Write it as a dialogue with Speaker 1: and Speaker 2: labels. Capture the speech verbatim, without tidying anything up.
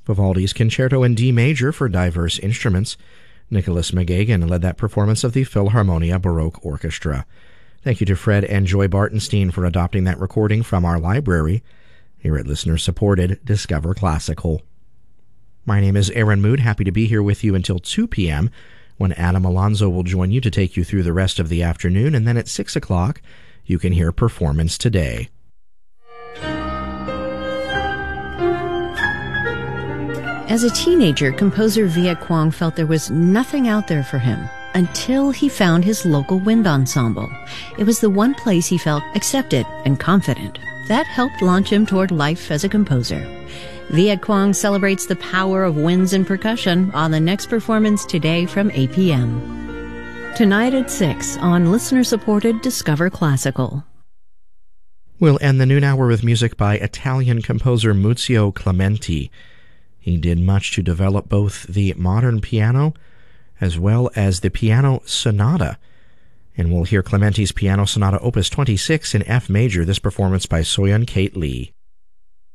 Speaker 1: Vivaldi's Concerto in D major for diverse instruments. Nicholas McGagan led that performance of the Philharmonia Baroque Orchestra. Thank you to Fred and Joy Bartenstein for adopting that recording from our library here at listener-supported Discover Classical. My name is Aaron Mood, happy to be here with you until two p.m., when Adam Alonso will join you to take you through the rest of the afternoon, and then at six o'clock, you can hear Performance Today.
Speaker 2: As a teenager, composer Viet Cuong felt there was nothing out there for him until he found his local wind ensemble. It was the one place he felt accepted and confident. That helped launch him toward life as a composer. Viet Cuong celebrates the power of winds and percussion on the next Performance Today from eight p.m. Tonight at six on listener-supported Discover Classical.
Speaker 1: We'll end the noon hour with music by Italian composer Muzio Clementi. He did much to develop both the modern piano as well as the piano sonata. And we'll hear Clementi's Piano Sonata Opus twenty-six in F major, this performance by Soyeon Kate Lee.